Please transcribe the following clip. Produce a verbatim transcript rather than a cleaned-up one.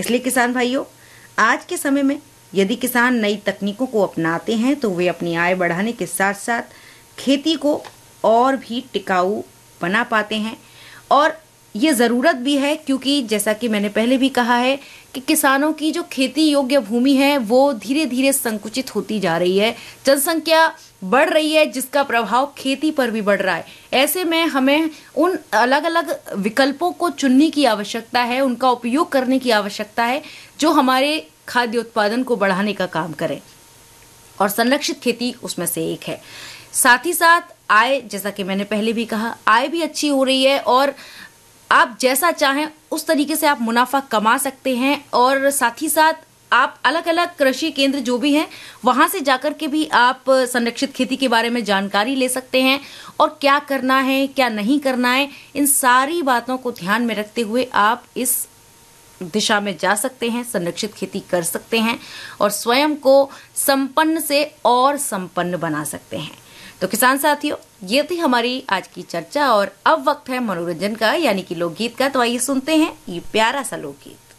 इसलिए किसान भाइयों, आज के समय में यदि किसान नई तकनीकों को अपनाते हैं तो वे अपनी आय बढ़ाने के साथ साथ खेती को और भी टिकाऊ बना पाते हैं। और ये ज़रूरत भी है, क्योंकि जैसा कि मैंने पहले भी कहा है कि किसानों की जो खेती योग्य भूमि है वो धीरे धीरे संकुचित होती जा रही है। जनसंख्या बढ़ रही है जिसका प्रभाव खेती पर भी बढ़ रहा है। ऐसे में हमें उन अलग अलग विकल्पों को चुनने की आवश्यकता है, उनका उपयोग करने की आवश्यकता है जो हमारे खाद्य उत्पादन को बढ़ाने का काम करें, और संरक्षित खेती उसमें से एक है। साथ ही साथ आय, जैसा कि मैंने पहले भी कहा, आय भी अच्छी हो रही है और आप जैसा चाहें उस तरीके से आप मुनाफा कमा सकते हैं। और साथ ही साथ आप अलग अलग कृषि केंद्र जो भी हैं वहां से जाकर के भी आप संरक्षित खेती के बारे में जानकारी ले सकते हैं, और क्या करना है क्या नहीं करना है, इन सारी बातों को ध्यान में रखते हुए आप इस दिशा में जा सकते हैं, संरक्षित खेती कर सकते हैं और स्वयं को संपन्न से और संपन्न बना सकते हैं। तो किसान साथियों, ये थी हमारी आज की चर्चा, और अब वक्त है मनोरंजन का, यानी कि लोकगीत का। तो आइए सुनते हैं ये प्यारा सा लोकगीत।